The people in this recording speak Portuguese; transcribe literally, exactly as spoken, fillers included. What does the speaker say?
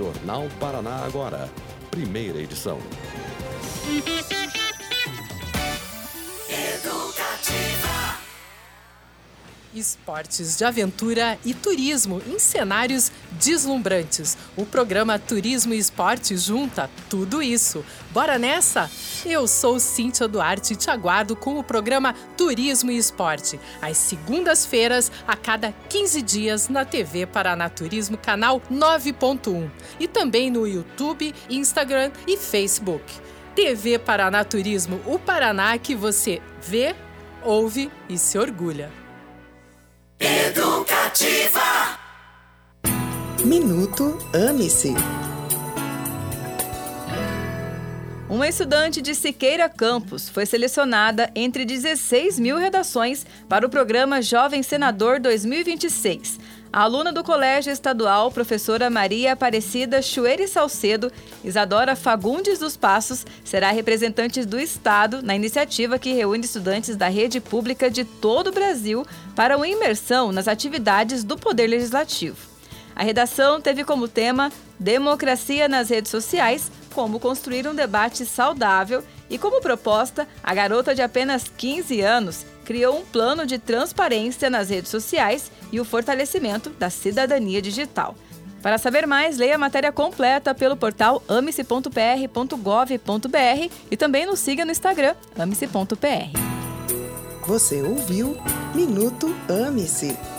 Jornal Paraná Agora, primeira edição. Educativa. Esportes de aventura e turismo em cenários deslumbrantes. O programa Turismo e Esporte junta tudo isso. Bora nessa? Eu sou Cíntia Duarte e te aguardo com o programa Turismo e Esporte, às segundas-feiras, a cada quinze dias, na T V Paraná Turismo, canal nove ponto um. E também no YouTube, Instagram e Facebook. T V Paraná Turismo, o Paraná que você vê, ouve e se orgulha. Educativa. Minuto Ame-se. Uma estudante de Siqueira Campos foi selecionada entre dezesseis mil redações para o programa Jovem Senador dois mil e vinte e seis. A aluna do Colégio Estadual, professora Maria Aparecida Chueire Salcedo, Isadora Fagundes dos Passos, será representante do Estado na iniciativa que reúne estudantes da rede pública de todo o Brasil para uma imersão nas atividades do Poder Legislativo. A redação teve como tema Democracia nas redes sociais, como construir um debate saudável e, como proposta, a garota de apenas quinze anos criou um plano de transparência nas redes sociais e o fortalecimento da cidadania digital. Para saber mais, leia a matéria completa pelo portal ame-se ponto p r ponto gov ponto b r e também nos siga no Instagram, ame-se ponto p r. Você ouviu Minuto Ame-se.